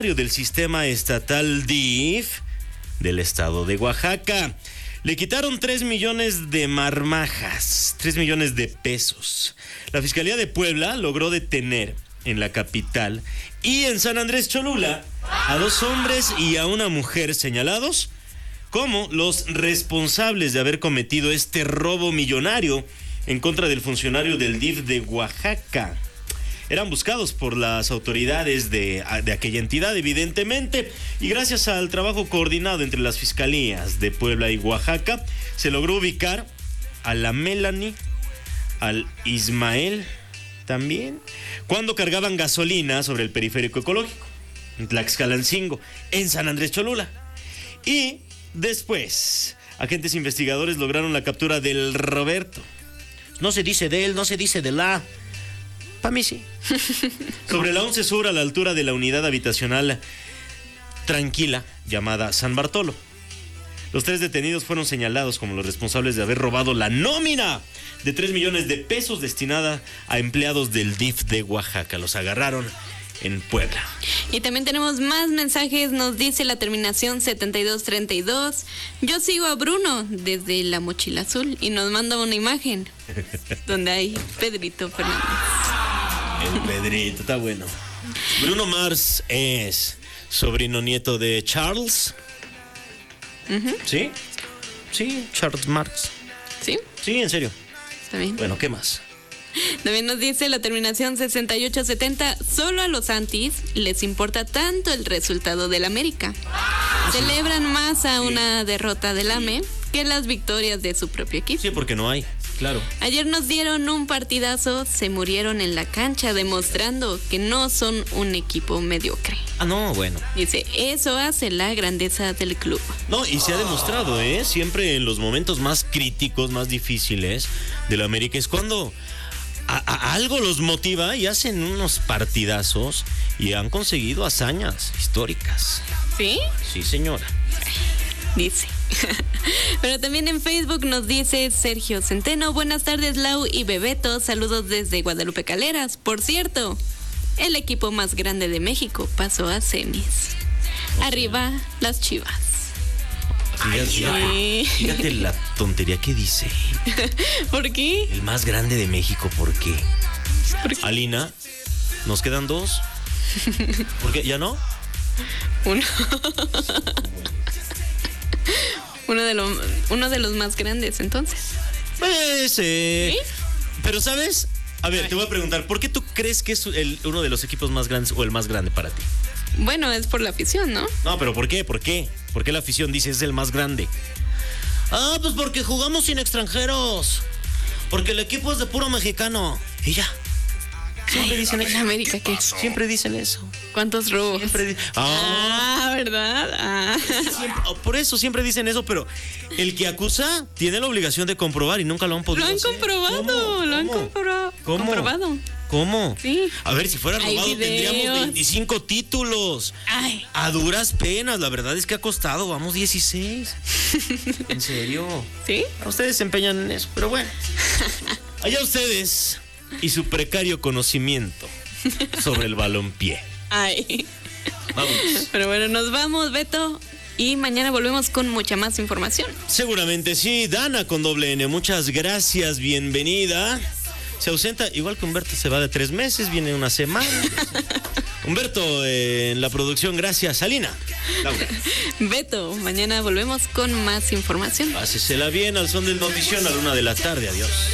del sistema estatal DIF del estado de Oaxaca. Le quitaron 3 millones de marmajas, 3 millones de pesos. La Fiscalía de Puebla logró detener en la capital y en San Andrés Cholula a 2 hombres y a una mujer señalados como los responsables de haber cometido este robo millonario en contra del funcionario del DIF de Oaxaca. Eran buscados por las autoridades de aquella entidad, evidentemente, y gracias al trabajo coordinado entre las fiscalías de Puebla y Oaxaca, se logró ubicar a la Melanie, al Ismael también, cuando cargaban gasolina sobre el periférico ecológico, en Tlaxcalancingo, en San Andrés Cholula. Y después, agentes investigadores lograron la captura del Roberto. No se dice de él, no se dice de la... Para mí sí. Sobre la 11 Sur, a la altura de la unidad habitacional tranquila llamada San Bartolo. Los 3 detenidos fueron señalados como los responsables de haber robado la nómina de 3 millones de pesos destinada a empleados del DIF de Oaxaca. Los agarraron en Puebla. Y también tenemos más mensajes. Nos dice la terminación 7232. Yo sigo a Bruno desde la Mochila Azul y nos manda una imagen donde hay Pedrito Fernández. El Pedrito, está bueno. Bruno Mars es sobrino nieto de Charles. Uh-huh. ¿Sí? Sí, Charles Marx. ¿Sí? Sí, en serio. Está bien. Bueno, ¿qué más? También nos dice la terminación 6870. Solo a los antis les importa tanto el resultado del América. Celebran más a una derrota del AME que las victorias de su propio equipo. Sí, porque no hay, claro. Ayer nos dieron un partidazo, se murieron en la cancha demostrando que no son un equipo mediocre. Ah, no, bueno. Dice, eso hace la grandeza del club. No, y se ha demostrado, siempre en los momentos más críticos, más difíciles de la América es cuando a algo los motiva y hacen unos partidazos y han conseguido hazañas históricas. ¿Sí? Sí, señora. Dice. Pero también en Facebook nos dice Sergio Centeno: buenas tardes, Lau y Bebeto, saludos desde Guadalupe Caleras. Por cierto, el equipo más grande de México pasó a semis. Arriba las Chivas. Fíjate la tontería que dice. ¿Por qué? El más grande de México, ¿por qué? Alina, nos quedan 2. ¿Por qué? ¿Ya no? Uno. Uno de los más grandes, entonces. Pues, ¿Sí? Pero, ¿sabes? A ver, te voy a preguntar, ¿por qué tú crees que es uno de los equipos más grandes o el más grande para ti? Bueno, es por la afición, ¿no? No, pero ¿por qué? ¿Por qué? ¿Por qué la afición dice es el más grande? Ah, pues porque jugamos sin extranjeros. Porque el equipo es de puro mexicano. Y ya. Siempre dicen eso. ¿En América qué? Siempre dicen eso. ¿Cuántos robos? Siempre ¿verdad? Por eso siempre dicen eso, pero el que acusa tiene la obligación de comprobar y nunca lo han podido hacer. Lo han comprobado. ¿Cómo? Sí. A ver, si fuera robado tendríamos 25 títulos. Ay. A duras penas, la verdad es que ha costado, vamos 16. ¿En serio? ¿Sí? Ustedes se empeñan en eso, pero bueno. Allá ustedes y su precario conocimiento sobre el balompié. Ay. Vamos. Pero bueno, nos vamos, Beto. Y mañana volvemos con mucha más información. Seguramente sí. Dana con doble N, muchas gracias, bienvenida. Se ausenta, igual que Humberto se va de 3 meses, viene una semana. Humberto, en la producción, gracias. Alina, Laura. Beto, mañana volvemos con más información. Pásesela bien al son del notición a la 1 de la tarde. Adiós.